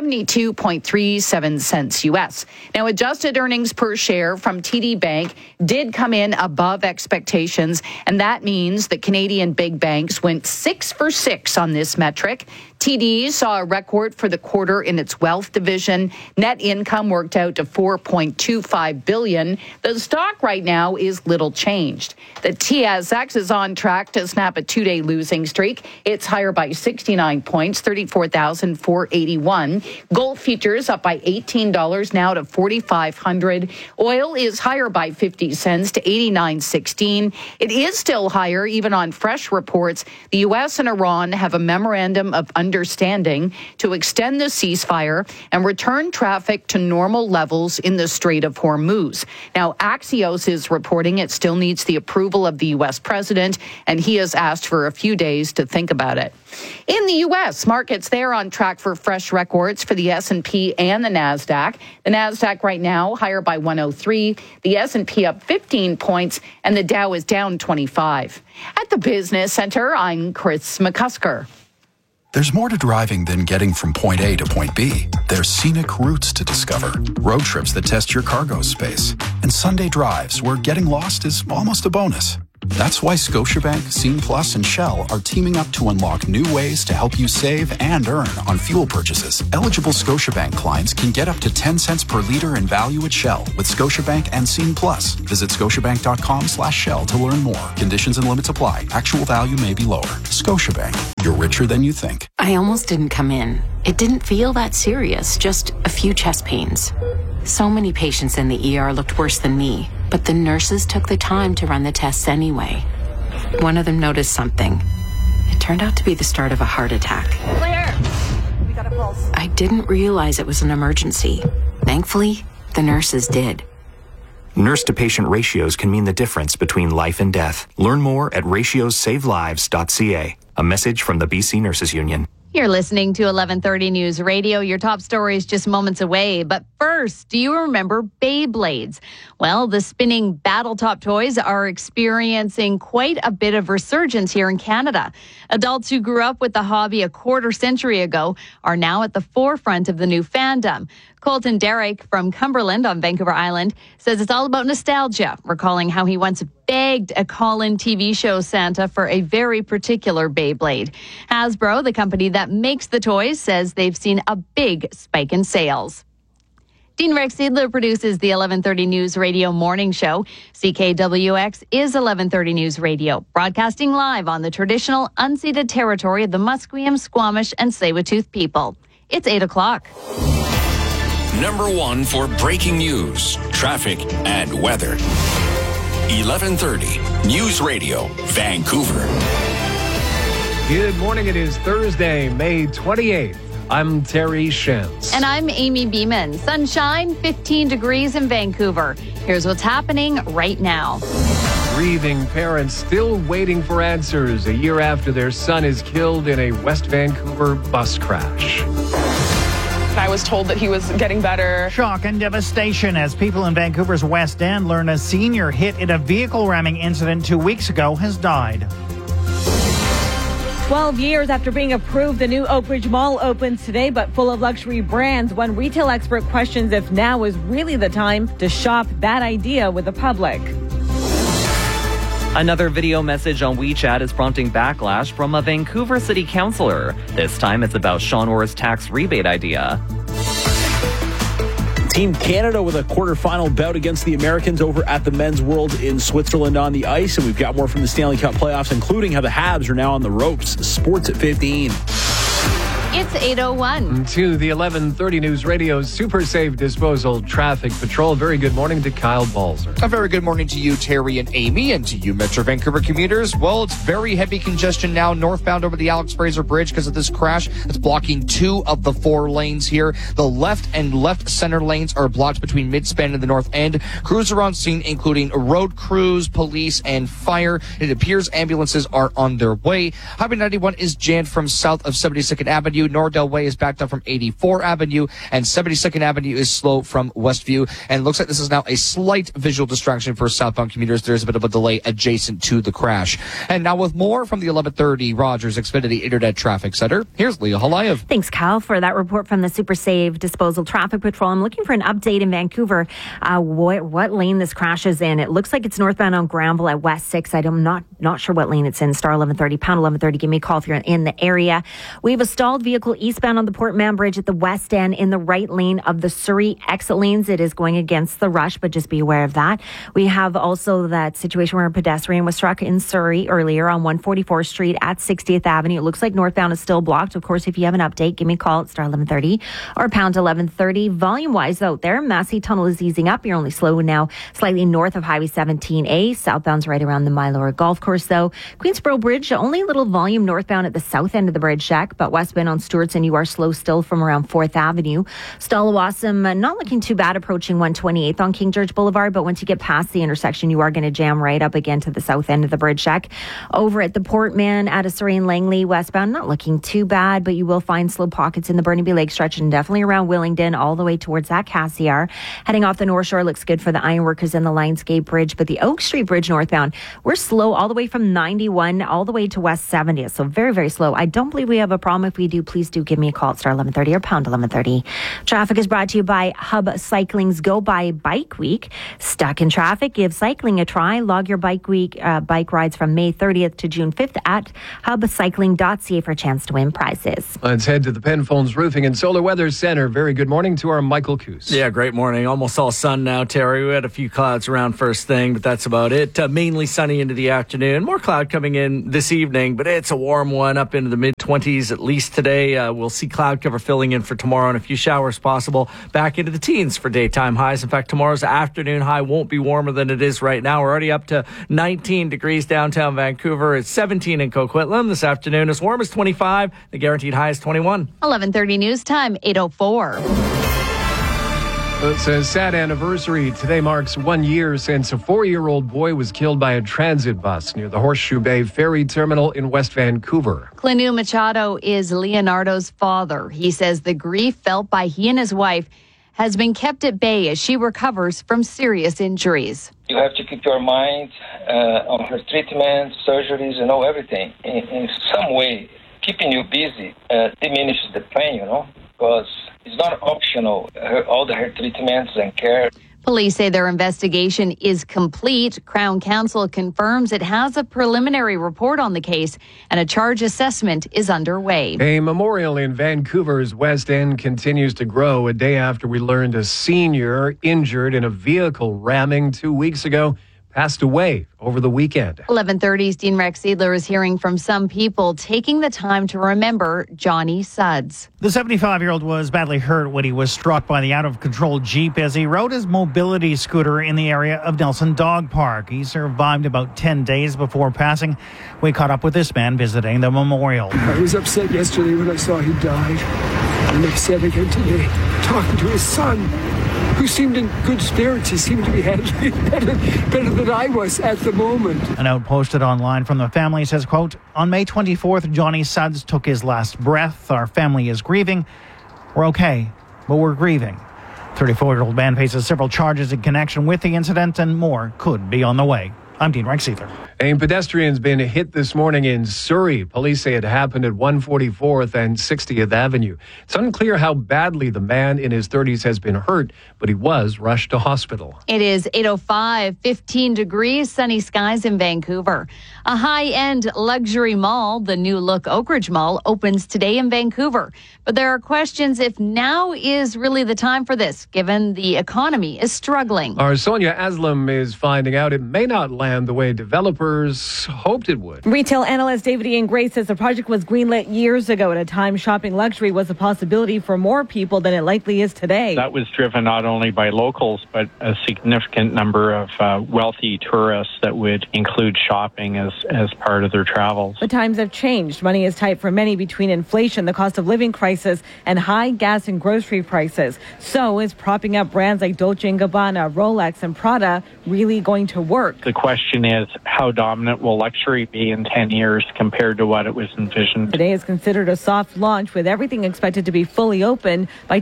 72.37 cents U.S. Now, adjusted earnings per share from TD Bank did come in above expectations, and that means that Canadian big banks went 6 for 6 on this metric. TD saw a record for the quarter in its wealth division. Net income worked out to $4.25 billion. The stock right now is little changed. The TSX is on track to snap up a 2-day losing streak. It's higher by 69 points, 34,481. Gold futures up by $18 now to 4,500. Oil is higher by 50 cents to 89.16. It is still higher even on fresh reports. The U.S. and Iran have a memorandum of understanding to extend the ceasefire and return traffic to normal levels in the Strait of Hormuz. Now, Axios is reporting it still needs the approval of the U.S. president, and he has asked for a few days to think about it. In the U.S., markets there on track for fresh records for the S&P and the NASDAQ. The NASDAQ right now higher by 103, the S&P up 15 points, and the Dow is down 25. At the Business Center, I'm Chris McCusker. There's more to driving than getting from point A to point B. There's scenic routes to discover, road trips that test your cargo space, and Sunday drives where getting lost is almost a bonus. That's why Scotiabank, Scene Plus, and Shell are teaming up to unlock new ways to help you save and earn on fuel purchases. Eligible Scotiabank clients can get up to 10 cents per liter in value at Shell with Scotiabank and Scene Plus. Visit scotiabank.com/Shell to learn more. Conditions and limits apply. Actual value may be lower. Scotiabank. You're richer than you think. I almost didn't come in. It didn't feel that serious, just a few chest pains. So many patients in the ER looked worse than me, but the nurses took the time to run the tests anyway. One of them noticed something. It turned out to be the start of a heart attack. Claire, we got a pulse. I didn't realize it was an emergency. Thankfully, the nurses did. Nurse-to-patient ratios can mean the difference between life and death. Learn more at ratiosavelives.ca. A message from the BC Nurses Union. You're listening to 1130 News Radio. Your top story is just moments away. But first, do you remember Beyblades? Well, the spinning battle-top toys are experiencing quite a bit of resurgence here in Canada. Adults who grew up with the hobby a quarter century ago are now at the forefront of the new fandom. Colton Derrick from Cumberland on Vancouver Island says it's all about nostalgia, recalling how he once begged a call-in TV show Santa for a very particular Beyblade. Hasbro, the company that makes the toys, says they've seen a big spike in sales. Dean Rex Seidler produces the 1130 News Radio morning show. CKWX is 1130 News Radio, broadcasting live on the traditional unceded territory of the Musqueam, Squamish, and Tsleil-Waututh people. It's 8 o'clock. Number one for breaking news, traffic, and weather. 1130 News Radio, Vancouver. Good morning. It is Thursday, May 28th. I'm Terry Shentz. And I'm Amy Beeman. Sunshine, 15 degrees in Vancouver. Here's what's happening right now. Grieving parents still waiting for answers a year after their son is killed in a West Vancouver bus crash. I was told that he was getting better. Shock and devastation as people in Vancouver's West End learn a senior hit in a vehicle ramming incident 2 weeks ago has died. 12 years after being approved, the new Oakridge Mall opens today, but full of luxury brands. One retail expert questions if now is really the time to shop that idea with the public. Another video message on WeChat is prompting backlash from a Vancouver city councillor. This time it's about Sean Orr's tax rebate idea. Team Canada with a quarterfinal bout against the Americans over at the Men's World in Switzerland on the ice. And we've got more from the Stanley Cup playoffs, including how the Habs are now on the ropes. Sports at 15. It's 8:01. To the 1130 News Radio's Super Safe Disposal Traffic Patrol. Very good morning to Kyle Balzer. A very good morning to you, Terry and Amy, and to you, Metro Vancouver commuters. Well, it's very heavy congestion now northbound over the Alex Fraser Bridge because of this crash. It's blocking 2 of the 4 lanes here. The left and left center lanes are blocked between Midspan and the north end. Crews are on scene, including road crews, police, and fire. It appears ambulances are on their way. Highway 91 is jammed from south of 72nd Avenue. Nordell Way is backed up from 84 Avenue, and 72nd Avenue is slow from Westview. And it looks like this is now a slight visual distraction for southbound commuters. There's a bit of a delay adjacent to the crash. And now with more from the 1130 Rogers Xfinity Internet Traffic Center, here's Leah Halayev. Thanks, Kyle, for that report from the Super Save Disposal Traffic Patrol. I'm looking for an update in Vancouver. What lane this crash is in? It looks like it's northbound on Granville at West 6. I'm not sure what lane it's in. Star 1130, pound 1130. Give me a call if you're in the area. We have a stalled vehicle vehicle eastbound on the Port Mann Bridge at the west end in the right lane of the Surrey exit lanes. It is going against the rush, but just be aware of that. We have also that situation where a pedestrian was struck in Surrey earlier on 144th Street at 60th Avenue. It looks like northbound is still blocked. Of course, if you have an update, give me a call at star 1130 or pound 1130. Volume-wise out there, Massey Tunnel is easing up. You're only slow now slightly north of Highway 17A. Southbound's right around the Mylora Golf Course, though. Queensboro Bridge, only a little volume northbound at the south end of the bridge check, but westbound on Stewartson, you are slow still from around 4th Avenue. Stallawasam, not looking too bad approaching 128th on King George Boulevard, but once you get past the intersection, you are going to jam right up again to the south end of the bridge check. Over at the Port Mann at Surrey and Langley westbound, not looking too bad, but you will find slow pockets in the Burnaby Lake stretch and definitely around Willingdon all the way towards that Cassiar. Heading off the North Shore looks good for the ironworkers and the Lionsgate Bridge, but the Oak Street Bridge northbound, we're slow all the way from 91 all the way to West 70th, so very, very slow. I don't believe we have a problem. If we do, please do give me a call at star 1130 or pound 1130. Traffic is brought to you by Hub Cycling's Go By Bike Week. Stuck in traffic? Give cycling a try. Log your bike week bike rides from May 30th to June 5th at hubcycling.ca for a chance to win prizes. Let's head to the Penfolds Roofing and Solar Weather Center. Very good morning to our Michael Coos. Yeah, great morning. Almost all sun now, Terry. We had a few clouds around first thing, but that's about it. Mainly sunny into the afternoon. More cloud coming in this evening, but it's a warm one up into the mid-20s at least today. We'll see cloud cover filling in for tomorrow and a few showers possible. Back into the teens for daytime highs. In fact, tomorrow's afternoon high won't be warmer than it is right now. We're already up to 19 degrees downtown Vancouver. It's 17 in Coquitlam. This afternoon as warm as 25. The guaranteed high is 21. 11:30 news time, 8:04. It's a sad anniversary. Today marks 1 year since a 4-year-old boy was killed by a transit bus near the Horseshoe Bay Ferry Terminal in West Vancouver. Clanu Machado is Leonardo's father. He says the grief felt by he and his wife has been kept at bay as she recovers from serious injuries. You have to keep your mind on her treatment, surgeries, everything. In some way, keeping you busy diminishes the pain, because it's not optional, all her treatments and care. Police say their investigation is complete. Crown Counsel confirms it has a preliminary report on the case and a charge assessment is underway. A memorial in Vancouver's West End continues to grow a day after we learned a senior injured in a vehicle ramming 2 weeks ago passed away over the weekend. 11:30's Dean Rex Seidler is hearing from some people taking the time to remember Johnny Suds. The 75-year-old was badly hurt when he was struck by the out-of-control Jeep as he rode his mobility scooter in the area of Nelson Dog Park. He survived about 10 days before passing. We caught up with this man visiting the memorial. I was upset yesterday when I saw he died. I'm upset again today, talking to his son, who seemed in good spirits. He seemed to be handling it better than I was at the moment. A note posted online from the family says, quote, on May 24th, Johnny Suds took his last breath. Our family is grieving. We're okay, but we're grieving. 34-year-old man faces several charges in connection with the incident, and more could be on the way. I'm Dean Rex Seidler. A pedestrian's been hit this morning in Surrey. Police say it happened at 144th and 60th Avenue. It's unclear how badly the man in his 30s has been hurt, but he was rushed to hospital. It is 8:05, 15 degrees, sunny skies in Vancouver. A high-end luxury mall, the new look Oakridge Mall, opens today in Vancouver. But there are questions if now is really the time for this, given the economy is struggling. Our Sonia Aslam is finding out it may not land the way developers hoped it would. Retail analyst David Ian Gray says the project was greenlit years ago at a time shopping luxury was a possibility for more people than it likely is today. That was driven not only by locals, but a significant number of wealthy tourists that would include shopping as part of their travels. The times have changed. Money is tight for many between inflation, the cost of living crisis, and high gas and grocery prices. So is propping up brands like Dolce & Gabbana, Rolex, and Prada really going to work? The question is, how dominant will luxury be in 10 years compared to what it was envisioned? Today is considered a soft launch, with everything expected to be fully open by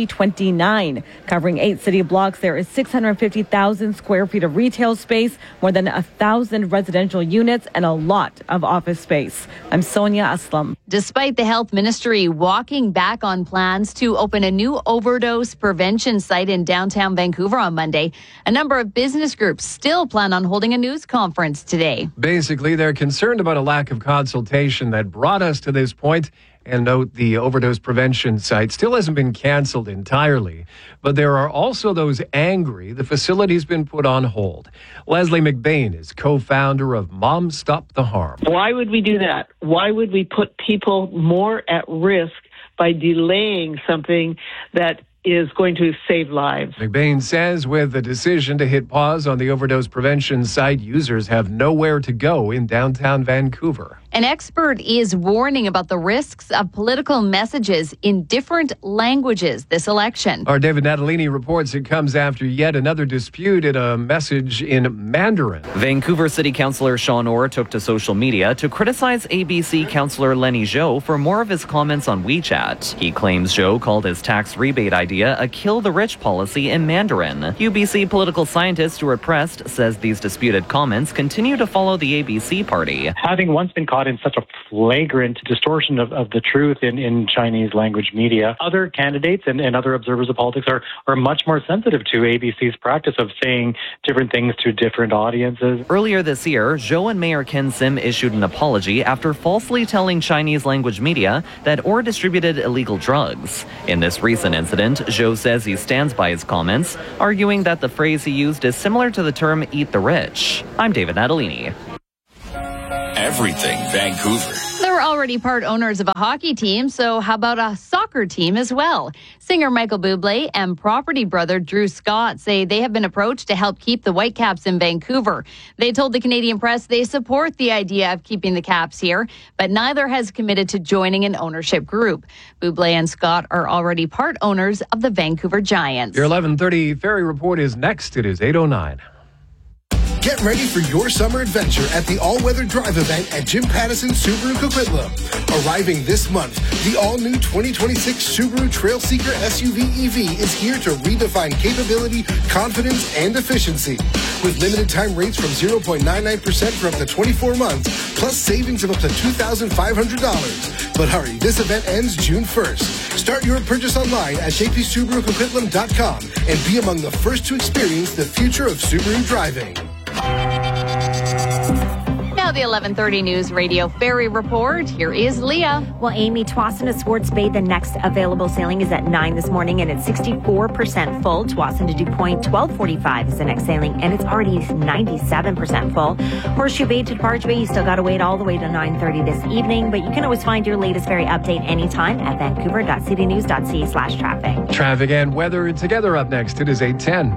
2029. Covering 8 city blocks, there is 650,000 square feet of retail space, more than 1,000 residential units, and a lot of office space. I'm Sonia Aslam. Despite the health ministry walking back on plans to open a new overdose prevention site in downtown Vancouver on Monday, a number of business groups still plan on holding a news conference today. Basically, they're concerned about a lack of consultation that brought us to this point. And note, the overdose prevention site still hasn't been canceled entirely. But there are also those angry the facility's been put on hold. Leslie McBain is co-founder of Moms Stop the Harm. Why would we do that? Why would we put people more at risk by delaying something that is going to save lives? McBain says with the decision to hit pause on the overdose prevention site, users have nowhere to go in downtown Vancouver. An expert is warning about the risks of political messages in different languages this election. Our David Natalini reports it comes after yet another dispute in a message in Mandarin. Vancouver City Councillor Sean Orr took to social media to criticize ABC Councillor Lenny Zhou for more of his comments on WeChat. He claims Zhou called his tax rebate idea a kill-the-rich policy in Mandarin. UBC political scientist Stuart Prest says these disputed comments continue to follow the ABC party. Having once been caught in such a flagrant distortion of the truth in Chinese language media, other candidates and other observers of politics are much more sensitive to ABC's practice of saying different things to different audiences. Earlier this year, Zhou and Mayor Ken Sim issued an apology after falsely telling Chinese language media that Orr distributed illegal drugs. In this recent incident, Zhou says he stands by his comments, arguing that the phrase he used is similar to the term eat the rich. I'm David Natalini. Everything Vancouver. They're already part owners of a hockey team, so how about a soccer team as well? Singer Michael Bublé and property brother Drew Scott say they have been approached to help keep the Whitecaps in Vancouver. They told the Canadian press they support the idea of keeping the Caps here, but neither has committed to joining an ownership group. Bublé and Scott are already part owners of the Vancouver Giants. Your 11:30 Ferry Report is next. It is 8:09. Get ready for your summer adventure at the all-weather drive event at Jim Pattison Subaru Coquitlam. Arriving this month, the all-new 2026 Subaru Trailseeker SUV EV is here to redefine capability, confidence, and efficiency. With limited time rates from 0.99% for up to 24 months, plus savings of up to $2,500. But hurry, this event ends June 1st. Start your purchase online at jpsubarucoquitlam.com and be among the first to experience the future of Subaru driving. Now the 11:30 News Radio Ferry Report. Here is Leah. Well, Amy, Tsawwassen to Swartz Bay, the next available sailing is at 9 this morning, and it's 64% full. Tsawwassen to DuPoint, 12:45 is the next sailing, and it's already 97% full. Horseshoe Bay to Barge Bay, you still got to wait all the way to 9:30 this evening, but you can always find your latest ferry update anytime at vancouver.citynews.ca/traffic. Traffic and weather together up next. It is 8:10.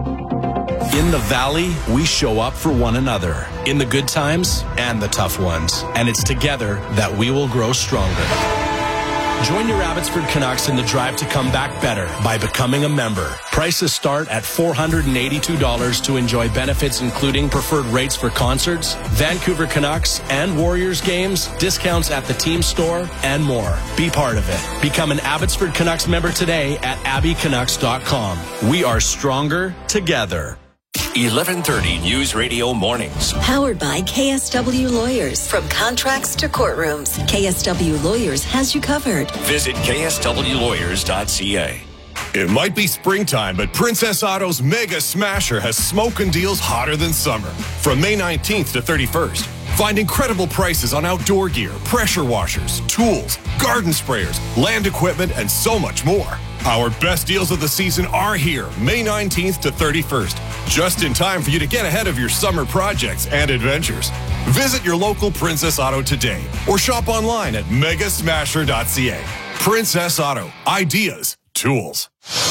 In the Valley, we show up for one another in the good times and the tough ones. And it's together that we will grow stronger. Join your Abbotsford Canucks in the drive to come back better by becoming a member. Prices start at $482 to enjoy benefits including preferred rates for concerts, Vancouver Canucks and Warriors games, discounts at the team store, and more. Be part of it. Become an Abbotsford Canucks member today at abbycanucks.com. We are stronger together. 11:30 News Radio Mornings. Powered by KSW Lawyers. From contracts to courtrooms, KSW Lawyers has you covered. Visit kswlawyers.ca. It might be springtime, but Princess Auto's Mega Smasher has smoking deals hotter than summer. From May 19th to 31st, find incredible prices on outdoor gear, pressure washers, tools, garden sprayers, land equipment, and so much more. Our best deals of the season are here, May 19th to 31st, just in time for you to get ahead of your summer projects and adventures. Visit your local Princess Auto today or shop online at megasmasher.ca. Princess Auto, ideas, tools.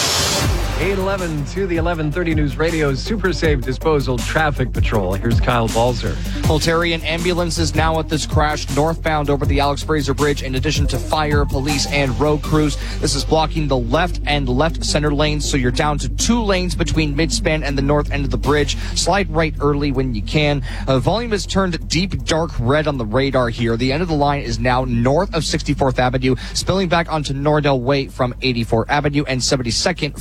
8:11 to the 11:30 News Radio's Super Safe Disposal Traffic Patrol. Here's Kyle Balzer. Well, Terry, an ambulance is now at this crash northbound over the Alex Fraser Bridge, in addition to fire, police, and road crews. This is blocking the left and left center lanes, so you're down to 2 lanes between midspan and the north end of the bridge. Slide right early when you can. Volume is turned deep dark red on the radar here. The end of the line is now north of 64th Avenue, spilling back onto Nordell Way from 84th Avenue and 72nd from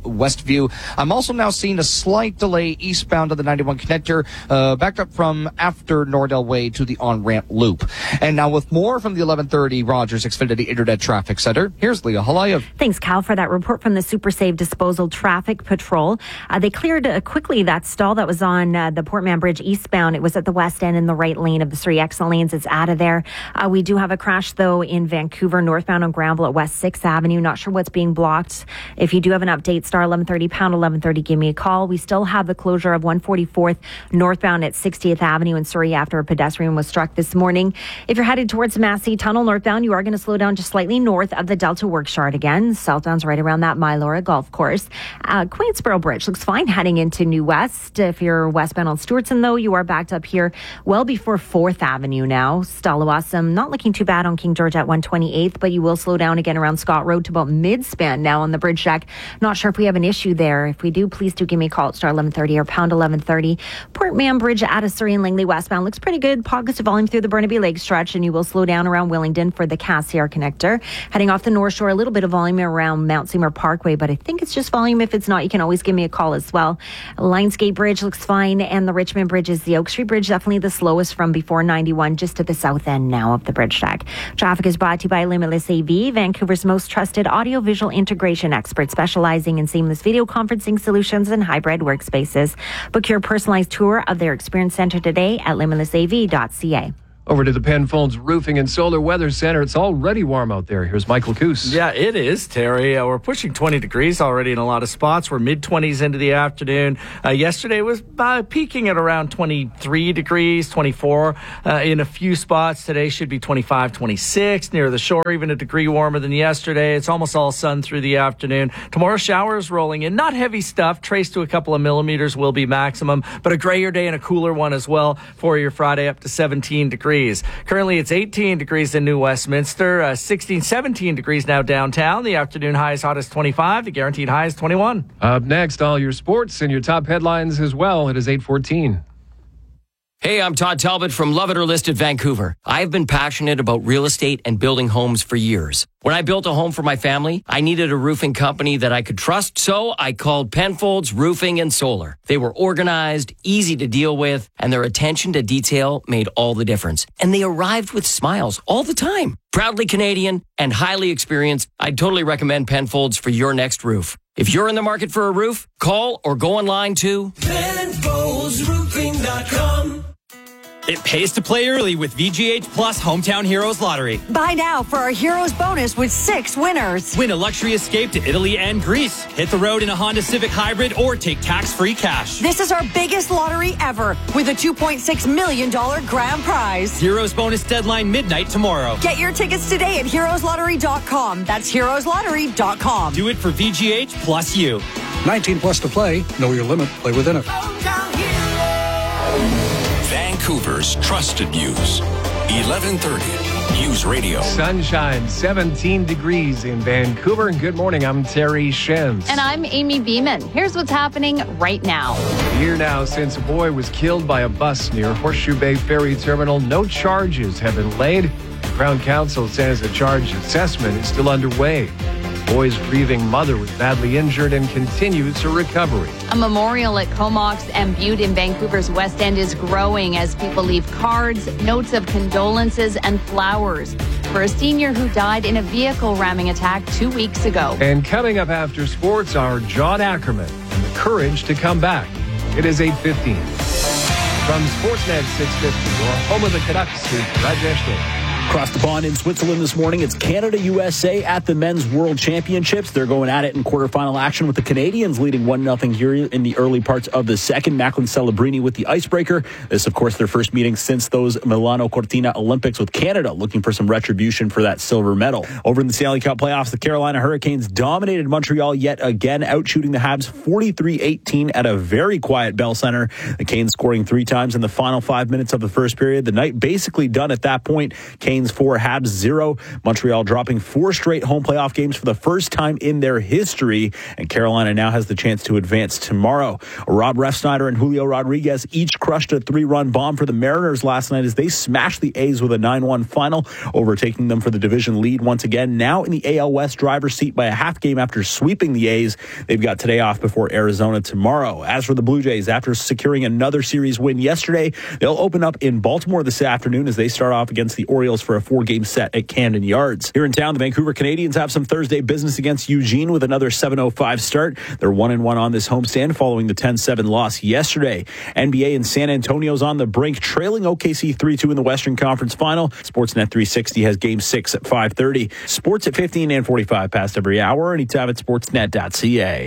Westview. I'm also now seeing a slight delay eastbound of the 91 connector, backed up from after Nordell Way to the on-ramp loop. And now with more from the 1130 Rogers Xfinity Internet Traffic Center, here's Leah Halayev. Thanks, Cal, for that report from the Super Save Disposal Traffic Patrol. They cleared quickly that stall that was on the Port Mann Bridge eastbound. It was at the west end in the right lane of the 3 exit lanes. It's out of there. We do have a crash, though, in Vancouver, northbound on Granville at West 6th Avenue. Not sure what's being blocked. If you do have an update, star 1130, pound 1130, give me a call. We still have the closure of 144th northbound at 60th Avenue in Surrey after a pedestrian was struck this morning. If you're headed towards Massey Tunnel northbound, you are going to slow down just slightly north of the Delta Works Yard again. Southbound's right around that Mylora Golf Course. Queensboro Bridge looks fine heading into New West. If you're westbound on Stewartson, though, you are backed up here well before 4th Avenue now. Stallawasam, not looking too bad on King George at 128th, but you will slow down again around Scott Road to about mid-span now on the bridge deck. Not sure if we have an issue there. If we do, please do give me a call at star 1130 or pound 1130. Port Mann Bridge out of Surrey and Langley westbound looks pretty good. Pockets of volume through the Burnaby Lake stretch, and you will slow down around Willingdon for the Cassiar connector. Heading off the North Shore, a little bit of volume around Mount Seymour Parkway, but I think it's just volume. If it's not, you can always give me a call as well. Lionsgate Bridge looks fine, and the Richmond Bridge is the Oak Street Bridge, definitely the slowest from before 91, just to the south end now of the bridge deck. Traffic is brought to you by Limitless AV, Vancouver's most trusted audio-visual integration expert, specializing in seamless video conferencing solutions and hybrid workspaces. Book your personalized tour of their experience center today at limitlessav.ca. Over to the Penfolds Roofing and Solar Weather Center. It's already warm out there. Here's Michael Coos. Yeah, it is, Terry. We're pushing 20 degrees already in a lot of spots. We're mid-20s into the afternoon. Yesterday was peaking at around 23 degrees, 24 in a few spots. Today should be 25, 26 near the shore, even a degree warmer than yesterday. It's almost all sun through the afternoon. Tomorrow, showers rolling in. Not heavy stuff. Traced to a couple of millimeters will be maximum, but a grayer day and a cooler one as well for your Friday, up to 17 degrees. Currently, it's 18 degrees in New Westminster, 16, 17 degrees now downtown. The afternoon high is hot as 25. The guaranteed high is 21. Up next, all your sports and your top headlines as well. It is 8:14. Hey, I'm Todd Talbot from Love It or List It Vancouver. I've been passionate about real estate and building homes for years. When I built a home for my family, I needed a roofing company that I could trust, so I called Penfolds Roofing and Solar. They were organized, easy to deal with, and their attention to detail made all the difference. And they arrived with smiles all the time. Proudly Canadian and highly experienced, I'd totally recommend Penfolds for your next roof. If you're in the market for a roof, call or go online to PenfoldsRoofing.com. It pays to play early with VGH Plus Hometown Heroes Lottery. Buy now for our Heroes bonus with 6 winners. Win a luxury escape to Italy and Greece. Hit the road in a Honda Civic Hybrid or take tax-free cash. This is our biggest lottery ever with a $2.6 million grand prize. Heroes bonus deadline midnight tomorrow. Get your tickets today at heroeslottery.com. That's heroeslottery.com. Do it for VGH plus you. 19 plus to play. Know your limit. Play within it. Vancouver's trusted news. 1130 News Radio. Sunshine, 17 degrees in Vancouver. And good morning. I'm Terry Shenz. And I'm Amy Beeman. Here's what's happening right now. A year now since a boy was killed by a bus near Horseshoe Bay Ferry Terminal. No charges have been laid. Crown Counsel says a charge assessment is still underway. The boy's grieving mother was badly injured and continues her recovery. A memorial at Comox and Butte in Vancouver's West End is growing as people leave cards, notes of condolences, and flowers for a senior who died in a vehicle ramming attack 2 weeks ago. And coming up after sports, our John Ackerman and the courage to come back. It is 8:15. From Sportsnet 650, your home of the Canucks, is Rajesh Singh. Across the pond in Switzerland this morning, it's Canada-USA at the Men's World Championships. They're going at it in quarterfinal action with the Canadians leading 1-0 here in the early parts of the second. Macklin Celebrini with the icebreaker. This, of course, their first meeting since those Milano Cortina Olympics, with Canada looking for some retribution for that silver medal. Over in the Stanley Cup playoffs, the Carolina Hurricanes dominated Montreal yet again, out-shooting the Habs 43-18 at a very quiet Bell Center. The Canes scoring 3 times in the final 5 minutes of the first period. The night basically done at that point. Canes Canes 4, Habs 0. Montreal dropping 4 straight home playoff games for the first time in their history, and Carolina now has the chance to advance tomorrow. Rob Refsnyder and Julio Rodriguez each crushed a 3-run bomb for the Mariners last night as they smashed the A's with a 9-1 final, overtaking them for the division lead once again. Now in the AL West driver's seat by a half game after sweeping the A's. They've got today off before Arizona tomorrow. As for the Blue Jays, after securing another series win yesterday, they'll open up in Baltimore this afternoon as they start off against the Orioles for a 4-game set at Camden Yards. Here in town, the Vancouver Canadians have some Thursday business against Eugene with another 7:05 start. They're 1-1 on this homestand following the 10-7 loss yesterday. NBA in San Antonio's on the brink, trailing OKC 3-2 in the Western Conference Final. Sportsnet 360 has Game 6 at 5:30. Sports at 15 and 45 past every hour, anytime at sportsnet.ca.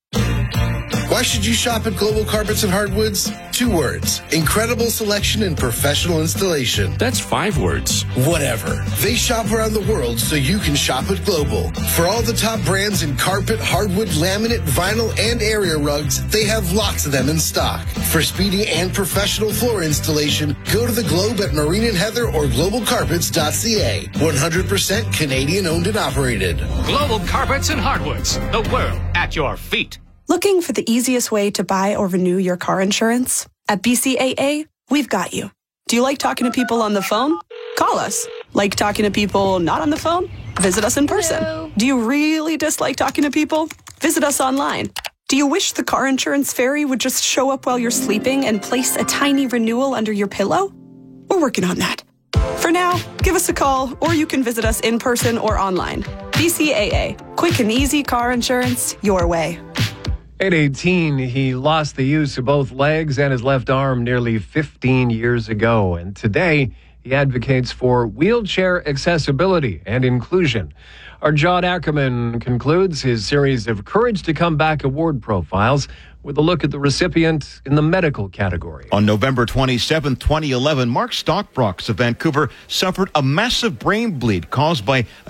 Why should you shop at Global Carpets and Hardwoods? 2 words. Incredible selection and professional installation. That's 5 words. Whatever. They shop around the world so you can shop at Global. For all the top brands in carpet, hardwood, laminate, vinyl, and area rugs, they have lots of them in stock. For speedy and professional floor installation, go to the Globe at Marine and Heather or globalcarpets.ca. 100% Canadian owned and operated. Global Carpets and Hardwoods. The world at your feet. Looking for the easiest way to buy or renew your car insurance? At BCAA, we've got you. Do you like talking to people on the phone? Call us. Like talking to people not on the phone? Visit us in person. Hello. Do you really dislike talking to people? Visit us online. Do you wish the car insurance fairy would just show up while you're sleeping and place a tiny renewal under your pillow? We're working on that. For now, give us a call, or you can visit us in person or online. BCAA. Quick and easy car insurance your way. At 18, he lost the use of both legs and his left arm nearly 15 years ago. And today, he advocates for wheelchair accessibility and inclusion. Our John Ackerman concludes his series of Courage to Come Back award profiles with a look at the recipient in the medical category. On November 27, 2011, Mark Stockbrooks of Vancouver suffered a massive brain bleed caused by